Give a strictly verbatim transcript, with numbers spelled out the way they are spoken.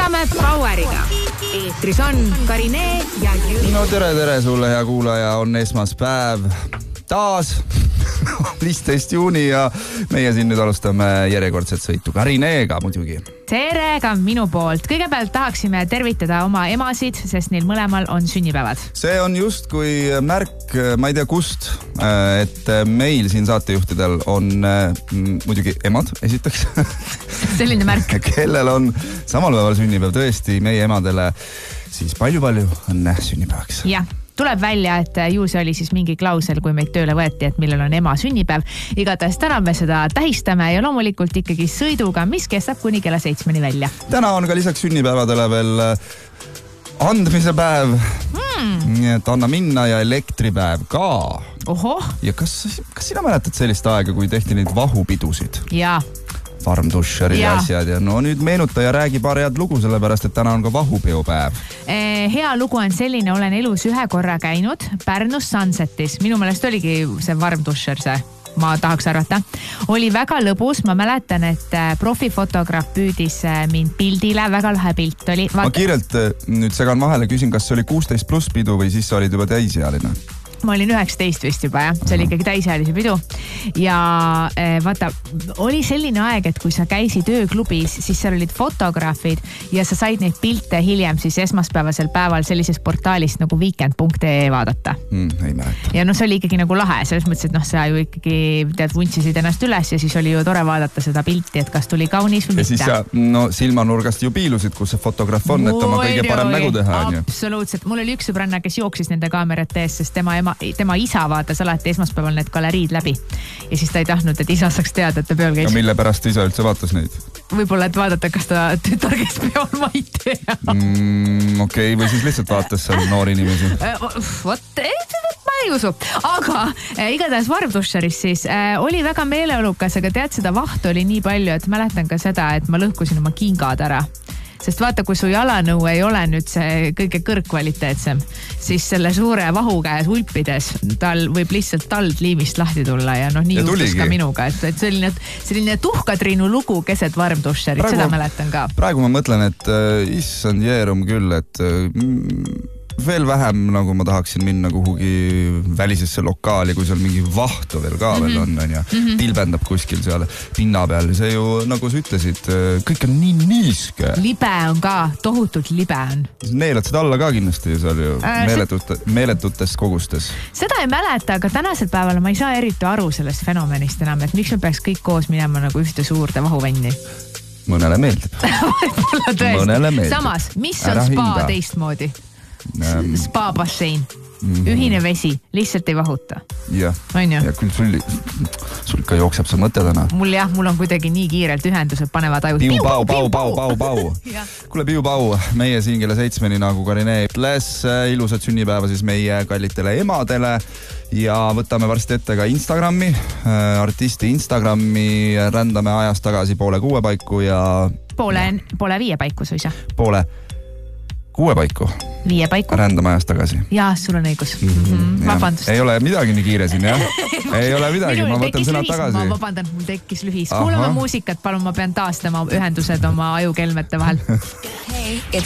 jätkame Poweriga. Eetris on Karine ja Jüri. No tere, tere sulle, hea kuulaja, on esmaspäev taas viisteist juuni ja meie siin nüüd alustame järjekordset sõitu Karineega muidugi. Tere ka minu poolt. Kõigepealt tahaksime tervitada oma emasid, sest neil mõlemal on sünnipäevad. See on just kui märk, ma ei tea kust, et meil siin saatejuhtidel on muidugi emad esiteks. Selline märk. Kellel on samal päeval sünnipäev, tõesti meie emadele siis palju-palju õnne sünnipäevaks. Jah. Tuleb välja, et ju see oli siis mingi klausel, kui meid tööle võeti, et millel on ema sünnipäev. Igatahes täna me seda tähistame ja loomulikult ikkagi sõiduga, mis kestab kuni kella seitsmeni välja. Täna on ka lisaks sünnipäevadele veel andmise päev. Mm. Nii et anna minna ja elektripäev ka. Oho. Ja kas, kas sina mäletad sellist aega, kui tehti neid vahupidusid? Jaa. Farmdusherid ja asjad ja no nüüd meenuta ja räägi paar head lugu, sellepärast et täna on ka vahupeopäev. Hea lugu on selline, olen elus ühe korra käinud Pärnus Sunsetis. Minu meelest oligi see Farmdusher see, ma tahaks arvata. Oli väga lõbus, ma mäletan, et profifotograaf püüdis mind pildile, väga lahe pilt oli. Vaata... Ma kiirelt nüüd segan vahele, küsin, kas see oli kuusteist pluss pidu või siis sa olid juba täisealine? Ma olin üheksateist vist juba, jah. See oli ikkagi täisealise pidu. Ja vaata, oli selline aeg, et kui sa käisid ööklubis, siis seal olid fotograafid ja sa said neid pilte hiljem siis esmaspäevasel päeval sellises portaalist nagu weekend punkt ee vaadata. Mm, ei mäleta. Ja no see oli ikkagi nagu lahe. Selles mõttes, et noh, sa ju ikkagi tead, vuntsisid ennast üles ja siis oli ju tore vaadata seda pilti, et kas tuli kaunis või mitte. Ja siis sa no, silmanurgast ju piilusid, kus see fotograaf on, et oma kõige parem nägu teha. Absoluutselt. Mul oli üks sõbranna, kes jooksis nende kaamerate ees, sest tema ema tema isa vaatas alati esmaspäeval need galeriid läbi. Ja siis ta ei tahtnud, et isa saaks teada, et ta peol käis. Ja mille pärast isa üldse vaatas neid? Võib-olla, et vaadata, kas ta tütar käis peol, ma ei tea. Mm, okei, okay. Või siis lihtsalt vaatas seal noori inimesi. Vot, ma ei usu. Aga igatahes Farmdusheris siis oli väga meeleolukas, aga tead, seda vahtu oli nii palju, et mäletan ka seda, et ma lõhkusin oma kingad ära. Sest vaata, kui su jalanõu ei ole nüüd see kõige kõrgkvaliteetsem, siis selle suure vahu käes ulpides tal võib lihtsalt tald liimist lahti tulla ja noh, nii juhtus ka minuga. Et, et selline, selline tuhkatriinu lugu keset Farmdusherit, seda mäletan ka. Praegu ma mõtlen, et äh, issand jeerum küll, et äh, veel vähem nagu ma tahaksin minna kuhugi välisesse lokaali, kui seal mingi vahtu veel ka veel on, on ja mm-hmm. tilbendab kuskil seal pinna peal. See ju, nagu sa ütlesid, kõik on nii niiske. Libe on ka, tohutult libe on. Neelad seda alla ka kindlasti seal ju äh, meeletute, meeletutes kogustes. Seda ei mäleta, aga tänasel päeval ma ei saa eriti aru sellest fenomenist enam, et miks me peaks kõik koos minema nagu ühte suurde vahuvenni. Mõnele meeldib. Mõnele meeldib. Samas, mis on Ära spa hinda. Teistmoodi? Spa bassein. Mm-hmm. Ühine vesi, lihtsalt ei vahuta. Ja, ja küll sul, sul ka jookseb see mõte täna. Mul jah, mul on kuidagi nii kiirelt ühendused panevad ajud. Piu, pau, pau, pau, pau, pau. Kuule, piu, pau, meie siin kella seitsmeni nagu Karine ütles, ilusad sünnipäeva siis meie kallitele emadele ja võtame varsti ette ka Instagrami, artisti Instagrami, rändame ajast tagasi poole kuue paiku ja... Poole, poole viie paiku suisa. Poole kuue paiku. Viie paiku. Rändame ajast tagasi. Jaa, sul on õigus. Mm-hmm. Vabandust. Ei ole midagi nii kiire siin, jah? Ei ole midagi, ma võtan sõnad tagasi. Ma vabandan, mul tekkis lühis. Kuulame muusikat, palun, ma pean taastama ühendused oma ajukelmete vahel. Hey, it's